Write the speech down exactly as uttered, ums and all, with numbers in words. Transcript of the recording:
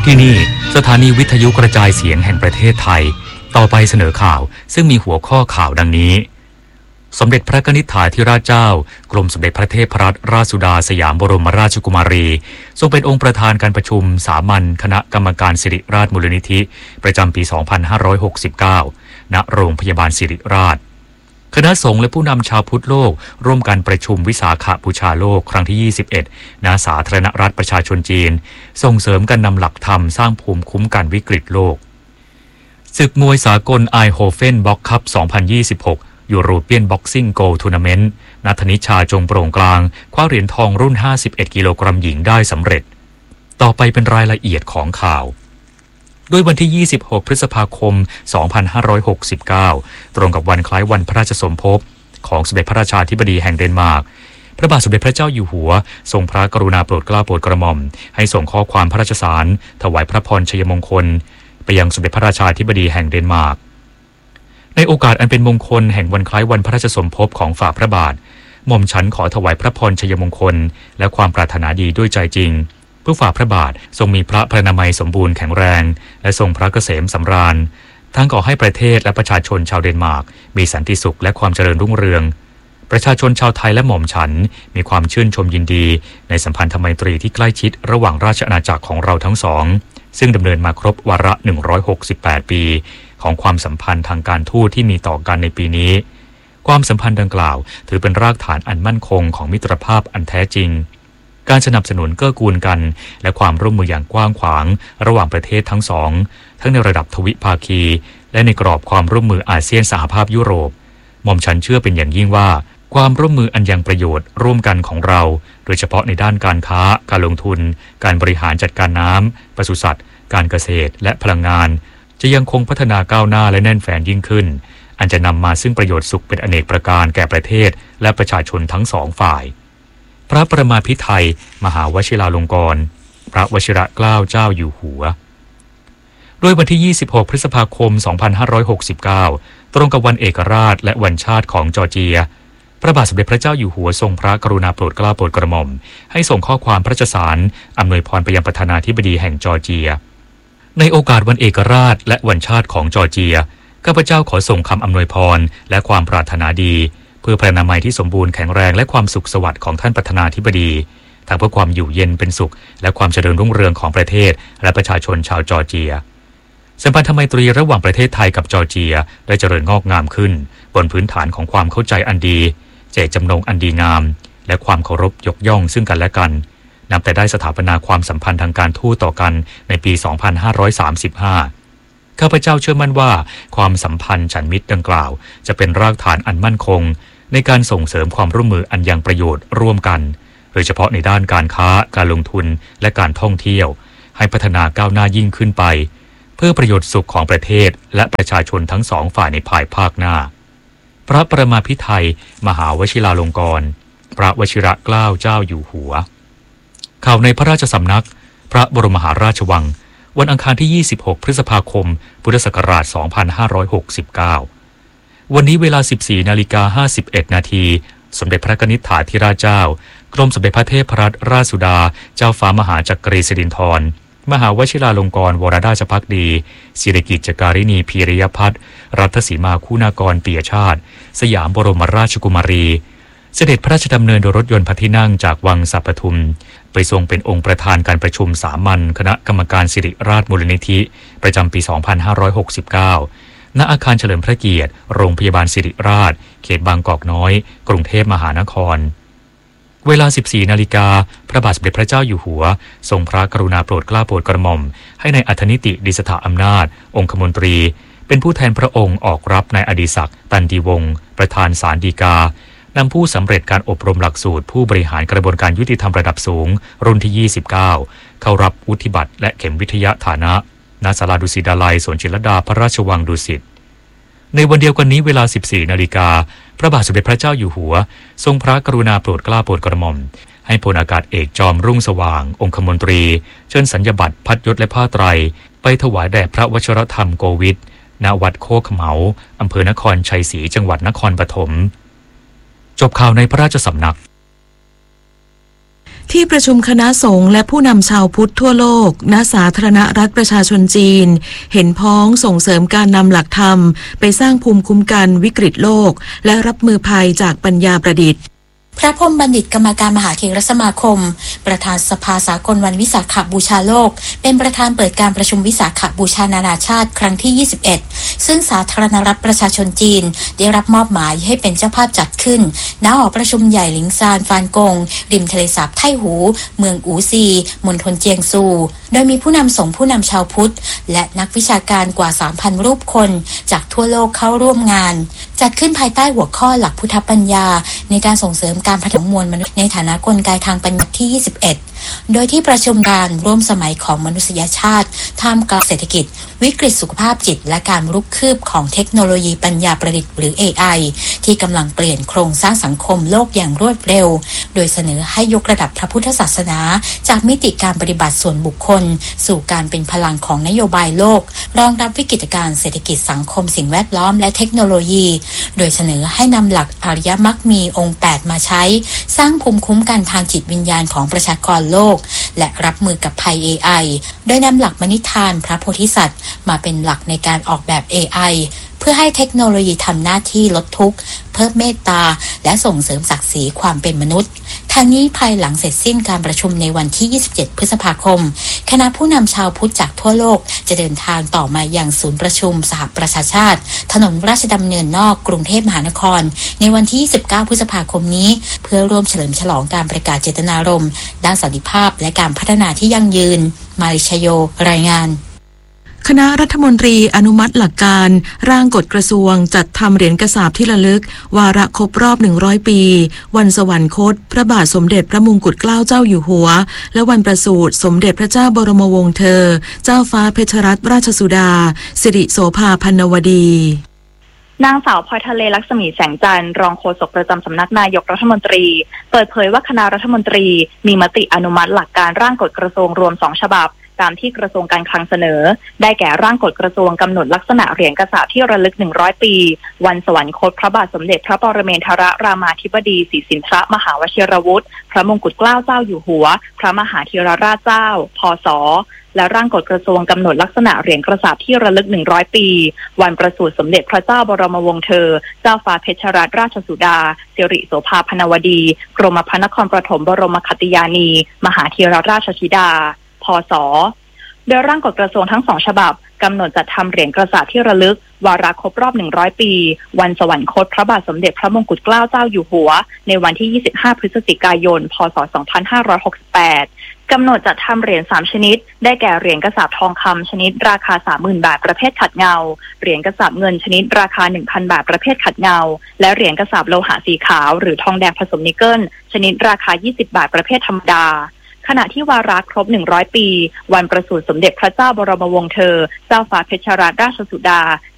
ที่นี่สถานีวิทยุกระจายเสียงแห่งประเทศไทยต่อไปเสนอข่าวซึ่งมีหัวข้อข่าวดังนี้สมเด็จพระกนิษฐาธิราชเจ้ากรมสมเด็จพระเทพรัตนราชสุดาสยามบรมราชกุมารีทรงเป็นองค์ประธานการประชุมสามัญคณะกรรมการสิริราชมูลนิธิประจำปี สองพันห้าร้อยหกสิบเก้า ณ โรงพยาบาลสิริราชคณะสงฆ์และผู้นำชาวพุทธโลกร่วมกันประชุมวิสาขบูชาโลกครั้งที่ ยี่สิบเอ็ด ณ สาธารณรัฐประชาชนจีนส่งเสริมการนำหลักธรรมสร้างภูมิคุ้มกันวิกฤตโลกศึกมวยสากลไอโฮเฟนบ็อกคัพ สองพันยี่สิบหก ยูโรเปียนบ็อกซิ่งโกลทัวร์นาเมนต์ณ ธนิชาจงโปร่งกลางคว้าเหรียญทองรุ่น ห้าสิบเอ็ด กิโลกรัมหญิงได้สำเร็จต่อไปเป็นรายละเอียดของข่าวด้วยวันที่ ยี่สิบหก พฤษภาคม สองพันห้าร้อยหกสิบเก้า ตรงกับวันคล้ายวันพระราชสมภพของสมเด็จพระราชาธิบดีแห่งเดนมาร์กพระบาทสมเด็จพระเจ้าอยู่หัวทรงพระกรุณาโปรดเกล้าโปรดกระหม่อมให้ส่งข้อความพระราชสารถวายพระพรชัยมงคลไปยังสมเด็จพระราชาธิบดีแห่งเดนมาร์กในโอกาสอันเป็นมงคลแห่งวันคล้ายวันพระราชสมภพของฝ่าพระบาทหม่อมฉันขอถวายพระพรชัยมงคลและความปรารถนาดีด้วยใจจริงเพื่อฝ่าพระบาททรงมีพระพระนามัยสมบูรณ์แข็งแรงและทรงพระเกษมสำราญทั้งขอให้ประเทศและประชาชนชาวเดนมาร์กมีสันติสุขและความเจริญรุ่งเรืองประชาชนชาวไทยและหม่อมฉันมีความชื่นชมยินดีในสัมพันธไมตรีที่ใกล้ชิดระหว่างราชอาณาจักรของเราทั้งสองซึ่งดำเนินมาครบวาระหนึ่งร้อยหกสิบแปดปีของความสัมพันธ์ทางการทูตที่มีต่อกันในปีนี้ความสัมพันธ์ดังกล่าวถือเป็นรากฐานอันมั่นคงของมิตรภาพอันแท้จริงการสนับสนุนเกื้อกูลกันและความร่วมมืออย่างกว้างขวางระหว่างประเทศทั้งสองทั้งในระดับทวิภาคีและในกรอบความร่วมมืออาเซียนสหภาพยุโรปหม่อมฉันเชื่อเป็นอย่างยิ่งว่าความร่วมมืออันยังประโยชน์ร่วมกันของเราโดยเฉพาะในด้านการค้าการลงทุนการบริหารจัดการน้ำปศุสัตว์การเกษตรและพลังงานจะยังคงพัฒนาก้าวหน้าและแน่นแฟ้นยิ่งขึ้นอันจะนำมาซึ่งประโยชน์สุขเป็นอเนกประการแก่ประเทศและประชาชนทั้งสองฝ่ายพระประมาภิไธยมหาวชิราลงกรณ์พระวชิรเกล้าเจ้าอยู่หัวโดยวันที่ ยี่สิบหก พฤษภาคม สองพันห้าร้อยหกสิบเก้า ตรงกับวันเอกราชและวันชาติของจอร์เจียพระบาทสมเด็จพระเจ้าอยู่หัวทรงพระกรุณาโปรดเกล้าโปรดกระหม่อมให้ส่งข้อความพระราชสารอำนวยพรไปยังประธานาธิบดีแห่งจอร์เจียในโอกาสวันเอกราชและวันชาติของจอร์เจียข้าพเจ้าขอส่งคำอำนวยพรและความปรารถนาดีเพื่อพระนามัยที่สมบูรณ์แข็งแรงและความสุขสวัสดิ์ของท่านประธานาธิบดีทั้งเพื่อความอยู่เย็นเป็นสุขและความเจริญรุ่งเรืองของประเทศและประชาชนชาวจอร์เจียสัมพันธไมตรีระหว่างประเทศไทยกับจอร์เจียได้เจริญงอกงามขึ้นบนพื้นฐานของความเข้าใจอันดีเจตจำนงอันดีงามและความเคารพยกย่องซึ่งกันและกันนับแต่ได้สถาปนาความสัมพันธ์ทางการทูตต่อกันในปี สองพันห้าร้อยสามสิบห้า ข้าพเจ้าเชื่อมั่นว่าความสัมพันธ์ฉันมิตรดังกล่าวจะเป็นรากฐานอันมั่นคงในการส่งเสริมความร่วมมืออันยังประโยชน์ร่วมกันโดยเฉพาะในด้านการค้าการลงทุนและการท่องเที่ยวให้พัฒนาก้าวหน้ายิ่งขึ้นไปเพื่อประโยชน์สุขของประเทศและประชาชนทั้งสองฝ่ายในภายภาคหน้าพระประมาภิไธยมหาวชิราลงกรณ์พระวชิรเกล้าเจ้าอยู่หัวข่าวในพระราชสำนักพระบรมมหาราชวังวันอังคารที่ ยี่สิบหก พฤษภาคม พุทธศักราช สองพันห้าร้อยหกสิบเก้า วันนี้เวลา สิบสี่นาฬิกาห้าสิบเอ็ดนาทีสมเด็จพระกนิษฐาธิราชเจ้ากรมสมเด็จพระเทพรัตนราชสุดาเจ้าฟ้ามหาจักรีสิรินธรมหาวชิราลงกรณ์วรราชภักดีศิริกิจการินีพีริยพัฒน์รัตสีมาคุณากรปิยชาติสยามบรมราชกุมารีเสด็จพระราชดำเนินโดยรถยนต์พระที่นั่งจากวังสัปทุมไปทรงเป็นองค์ประธานการประชุมสามัญคณะกรรมการสิริราชมูลนิธิประจำปี สองพันห้าร้อยหกสิบเก้า ณ อาคารเฉลิมพระเกียรติโรงพยาบาลสิริราชเขตบางกอกน้อยกรุงเทพมหานครเวลา สิบสี่นาฬิกาพระบาทสมเด็จพระเจ้าอยู่หัวทรงพระกรุณาโปรดเกล้าโปรดกระหม่อมให้ในายอัธนิติดิษฐาอำนาจองคมนตรีเป็นผู้แทนพระองค์ออกรับนายอดิศักดิ์ตันติวงศ์ประธานศาลฎีกานำผู้สำเร็จการอบรมหลักสูตรผู้บริหารกระบวนการยุติธรรมระดับสูงรุ่นที่ ยี่สิบเก้า เข้ารับวุฒิบัตรและเข็มวิทยาฐานะณศาลาดุสิตดาลัยสวนจิตรลดาพระราชวังดุสิตในวันเดียวกันนี้เวลา สิบสี่นาฬิกาพระบาทสมเด็จพระเจ้าอยู่หัวทรงพระกรุณาโปรดเกล้าโปรดกระหม่อมให้พลอากาศเอกจอมรุ่งสว่างองคมนตรีเชิญสัญญบัตรพัดยศและผ้าไตรไปถวายแด่พระวชรธรรมโกวิทณวัดโคกเหมาอำเภอนครชัยศรีจังหวัดนครปฐมจบข่าวในพระราชสำนักที่ประชุมคณะสงฆ์และผู้นำชาวพุทธทั่วโลกณสาธารณรัฐประชาชนจีนเห็นพ้องส่งเสริมการนำหลักธรรมไปสร้างภูมิคุ้มกันวิกฤตโลกและรับมือภัยจากปัญญาประดิษฐ์พระพรหมบัณฑิตกรรมการมหาเถรสมาคมประธานสภาสากลวันวิสาขบูชาโลกเป็นประธานเปิดการประชุมวิสาขบูชานานาชาติครั้งที่ยี่สิบเอ็ดซึ่งสาธารณรัฐประชาชนจีนได้รับมอบหมายให้เป็นเจ้าภาพจัดขึ้นณหอประชุมใหญ่หลิงซานฟานกงริมทะเลสาบไท่หูเมืองอูซีมณฑลเจียงซูโดยมีผู้นำสงฆ์ผู้นำชาวพุทธและนักวิชาการกว่า สามพัน รูปคนจากทั่วโลกเข้าร่วมงานจัดขึ้นภายใต้หัวข้อหลักพุทธปัญญาในการส่งเสริมการพัฒนามวลมนุษย์ในฐานะกลไกทางปัญญาที่ยี่สิบเอ็ดโดยที่ประชุมการร่วมสมัยของมนุษยชาติท่ามกลางเศรษฐกิจวิกฤตสุขภาพจิตและการรุกคืบของเทคโนโลยีปัญญาประดิษฐ์หรือ เอ ไอ ที่กำลังเปลี่ยนโครงสร้างสังคมโลกอย่างรวดเร็วโดยเสนอให้ยกระดับพระพุทธศาสนาจากมิติการปฏิบัติส่วนบุคคลสู่การเป็นพลังของนโยบายโลกรองรับวิกฤตการณ์เศรษฐกิจสังคมสิ่งแวดล้อมและเทคโนโลยีโดยเสนอให้นำหลักอริยมรรคมีองค์แปดมาใช้สร้างภูมิคุ้มกันทางจิตวิญญาณของประชากรโลกและรับมือกับภัย เอ ไอ โดยนำหลักมนิทานพระโพธิสัตว์มาเป็นหลักในการออกแบบ เอ ไอ เพื่อให้เทคโนโลยีทำหน้าที่ลดทุกข์เพิ่มเมตตาและส่งเสริมศักดิ์ศรีความเป็นมนุษย์ทางนี้ภายหลังเสร็จสิ้นการประชุมในวันที่ยี่สิบเจ็ดพฤษภาคมคณะผู้นำชาวพุทธจากทั่วโลกจะเดินทางต่อมายังศูนย์ประชุมสหประชาชาติถนนราชดำเนินนอกกรุงเทพมหานครในวันที่ยี่สิบเก้าพฤษภาคมนี้เพื่อร่วมเฉลิมฉลองการประกาศเจตนารมณ์ด้านสันติภาพและการพัฒนาที่ยั่งยืนมาริชโยรายงานคณะรัฐมนตรีอนุมัติหลักการร่างกฎกระทรวงจัดทำเหรียญกระสาบที่ระลึกวาระครบรอบหนึ่งร้อยปีวันสวรรคตพระบาทสมเด็จพระมงกุฎเกล้าเจ้าอยู่หัวและวันประสูติสมเด็จพระเจ้าบรมวงศ์เธอเจ้าฟ้าเพชรรัตนราชสุดาสิริโสภาพันวดีนางสาวพลอยทะเลลักษมีแสงจันทร์รองโฆษกประจำสำนักนายกรัฐมนตรีเปิดเผยว่าคณะรัฐมนตรีมีมติอนุมัติหลักการร่างกฎกระทรวงรวมสองฉบับตามที่กระทรวงการคลังเสนอได้แก่ร่างกฎกระทรวงกำหนดลักษณะเหรียญกระสาบที่ระลึกหนึ่งร้อยปีวันสวรรคตพระบาทสมเด็จพระปรเมนทรรามาธิบดีศรีสินทรมหาวชิรวุฒิพระมงกุฎเกล้าเจ้าอยู่หัวพระมหาธีรราชเจ้าพศและร่างกฎกระทรวงกำหนดลักษณะเหรียญกระสาบที่ระลึกหนึ่งร้อยปีวันประสูติสมเด็จพระเจ้าบรมวงศ์เธอเจ้าฟ้าเพชรรัตนราชสุดาสิริโสภาพนวดีกรมพระนครปฐมบรมคติยานีมหาธีรราชธิดาพศโดยร่างกฎกระทรวงทั้งสองฉบับกำหนดจัดทำเหรียญกระสาบที่ระลึกวาระครบรอบหนึ่งร้อยปีวันสวรรคตพระบาทสมเด็จพระมงกุฎเกล้าเจ้าอยู่หัวในวันที่ยี่สิบห้าพฤศจิกายนพศสองพันห้าร้อยหกสิบแปดกำหนดจัดทำเหรียญสามชนิดได้แก่เหรียญกระสาบทองคำชนิดราคา สามหมื่น บาทประเภทขัดเงาเหรียญกระสาบเงินชนิดราคา หนึ่งพัน บาทประเภทขัดเงาและเหรียญกระสาบโลหะสีขาวหรือทองแดงผสมนิกเกิลชนิดราคายี่สิบบาทประเภทธรรมดาขณะที่วาระครบหนึ่งร้อยปีวันประสูติสมเด็จพระเจ้าบรมวงศ์เธอเจ้าฟ้าเพชรรัตนราชสุดา